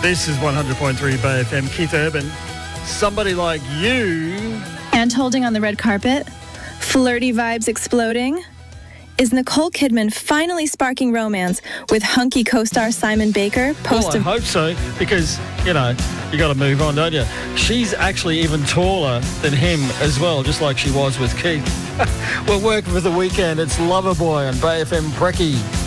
This is 100.3 Bay FM. Keith Urban, Somebody Like You. And holding on the red carpet, flirty vibes exploding. Is Nicole Kidman finally sparking romance with hunky co-star Simon Baker? Well, I hope so, because, you got to move on, don't you? She's actually even taller than him as well, just like she was with Keith. We're working for the weekend. It's Loverboy on Bay FM Brekkie.